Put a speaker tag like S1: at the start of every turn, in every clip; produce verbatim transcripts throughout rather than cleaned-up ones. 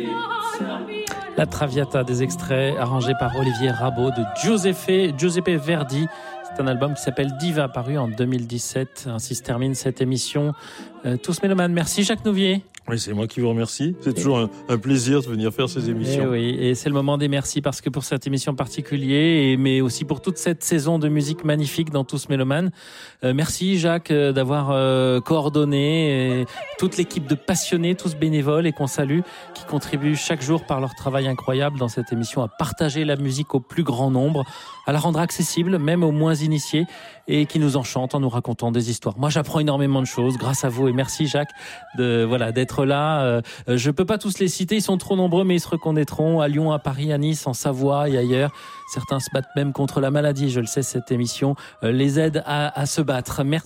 S1: La Traviata, des extraits arrangés par Olivier Rabaud de Giuseppe, Giuseppe Verdi. C'est un album qui s'appelle Diva, paru en deux mille dix-sept. Ainsi se termine cette émission. Euh, Tous Mélomanes, merci Jacques Nouvier.
S2: Oui, c'est moi qui vous remercie. C'est toujours un, un plaisir de venir faire ces émissions.
S1: Et oui, et c'est le moment des merci parce que pour cette émission particulière, et, mais aussi pour toute cette saison de musique magnifique dans Tous Mélomanes. Euh, merci Jacques euh, d'avoir euh, coordonné et toute l'équipe de passionnés, tous bénévoles et qu'on salue, qui contribuent chaque jour par leur travail incroyable dans cette émission à partager la musique au plus grand nombre, à la rendre accessible, même aux moins initiés, et qui nous enchantent en nous racontant des histoires. Moi, j'apprends énormément de choses grâce à vous et merci Jacques de voilà d'être là. Euh, je peux pas tous les citer, ils sont trop nombreux, mais ils se reconnaîtront à Lyon, à Paris, à Nice, en Savoie et ailleurs. Certains se battent même contre la maladie. Je le sais, cette émission euh, les aide à, à se battre. Merci.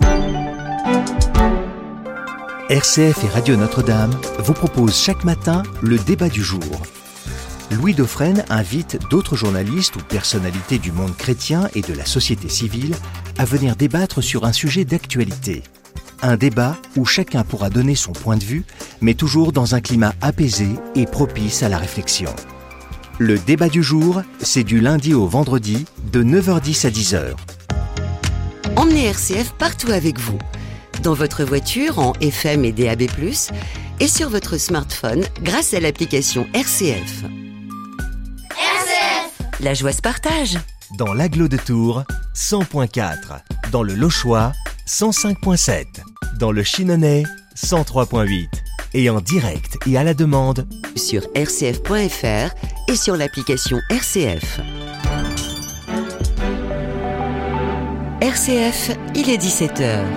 S3: R C F et Radio Notre-Dame vous proposent chaque matin le débat du jour. Louis Dauphren invite d'autres journalistes ou personnalités du monde chrétien et de la société civile à venir débattre sur un sujet d'actualité. Un débat où chacun pourra donner son point de vue, mais toujours dans un climat apaisé et propice à la réflexion. Le débat du jour, c'est du lundi au vendredi, de neuf heures dix à dix heures.
S4: Emmenez R C F partout avec vous. Dans votre voiture en F M et D A B plus, et sur votre smartphone grâce à l'application R C F.
S5: R C F,
S4: la joie se partage.
S3: Dans l'Agglo de Tours, cent virgule quatre. Dans le Lochois, cent cinq virgule sept. Dans le Chinonais, cent trois virgule huit. Et en direct et à la demande
S4: sur r c f point f r et sur l'application R C F. R C F, il est dix-sept heures.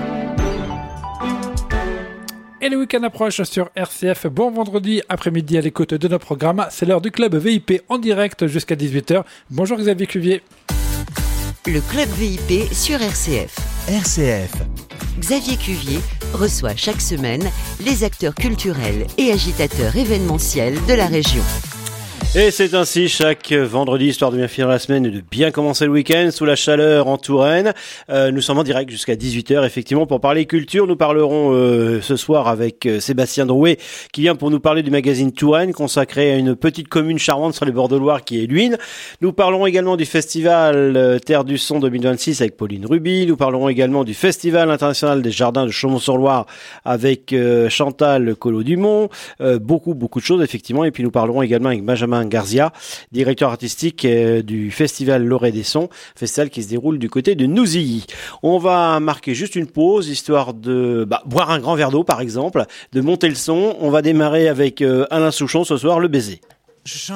S6: Et le week-end approche sur R C F. Bon vendredi après-midi à l'écoute de nos programmes. C'est l'heure du Club V I P en direct jusqu'à dix-huit heures. Bonjour Xavier Cuvier.
S4: Le Club V I P sur R C F.
S3: R C F.
S4: Xavier Cuvier reçoit chaque semaine les acteurs culturels et agitateurs événementiels de la région.
S7: Et c'est ainsi chaque vendredi, histoire de bien finir la semaine et de bien commencer le week-end sous la chaleur en Touraine. Euh, nous sommes en direct jusqu'à dix-huit heures, effectivement, pour parler culture. Nous parlerons euh, ce soir avec euh, Sébastien Drouet, qui vient pour nous parler du magazine Touraine, consacré à une petite commune charmante sur les bords de Loire, qui est Luynes. Nous parlerons également du festival euh, Terre du Son deux mille vingt-six avec Pauline Ruby. Nous parlerons également du festival international des jardins de Chaumont-sur-Loire avec euh, Chantal Collot-Dumont. Euh, beaucoup, beaucoup de choses, effectivement. Et puis nous parlerons également avec Benjamin Garzia, directeur artistique du festival L'Orée des Sons, festival qui se déroule du côté de Nouzilly. On va marquer juste une pause, histoire de bah, boire un grand verre d'eau par exemple, de monter le son. On va démarrer avec euh, Alain Souchon ce soir, Le Baiser.